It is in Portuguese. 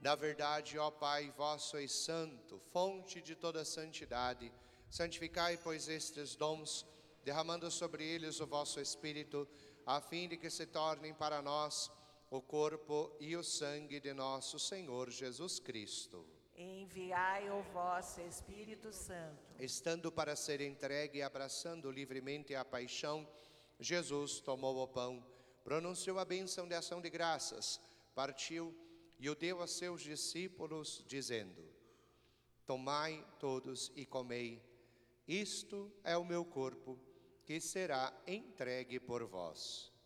Na verdade, ó Pai, vós sois santo, fonte de toda santidade. Santificai, pois, estes dons, derramando sobre eles o vosso Espírito, a fim de que se tornem para nós o corpo e o sangue de nosso Senhor Jesus Cristo. Enviai o vosso Espírito Santo. Estando para ser entregue e abraçando livremente a paixão, Jesus tomou o pão, pronunciou a bênção de ação de graças, partiu e o deu a seus discípulos, dizendo: Tomai todos e comei, isto é o meu corpo, que será entregue por vós.